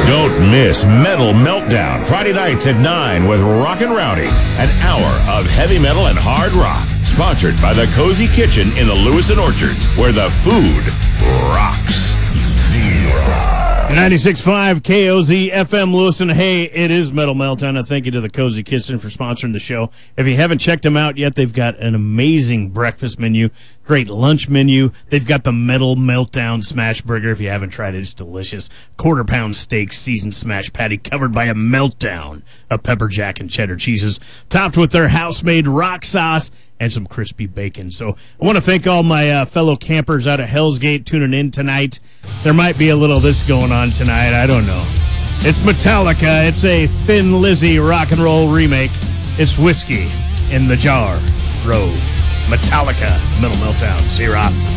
Don't miss Metal Meltdown, Friday nights at 9 with Rockin' Rowdy. An hour of heavy metal and hard rock. Sponsored by the Cozy Kitchen in the Lewiston Orchards, where the food rocks. 96.5 KOZ FM Lewiston. Hey, it is Metal Meltdown, and thank you to the Cozy Kitchen for sponsoring the show. If you haven't checked them out yet, they've got an amazing breakfast menu, great lunch menu. They've got the Metal Meltdown Smash Burger. If you haven't tried it, it's delicious. Quarter-pound steak, seasoned smash patty covered by a meltdown of pepper jack and cheddar cheeses, topped with their house-made rock sauce and some crispy bacon. So I want to thank all my fellow campers out at Hell's Gate tuning in tonight. There might be a little of this going on tonight. I don't know. It's Metallica. It's a Thin Lizzy rock and roll remake. It's Whiskey in the Jar Road. Metallica, Metal Meltdown, C-Rock.